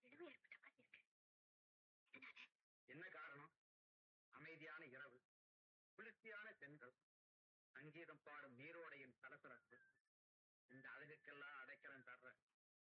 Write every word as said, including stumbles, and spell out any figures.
இனிமே ஏற்பட்ட மாதிரி இருக்கு. எதனால? என்ன காரணம்? அமைதியான இரவு, குளிர்ச்சியான பெண்கள், சங்கீதம் பாடும் நீரோடையின் சலசலப்பு, இந்த அழகுக்கெல்லாம் அடைக்கலம் தர்ற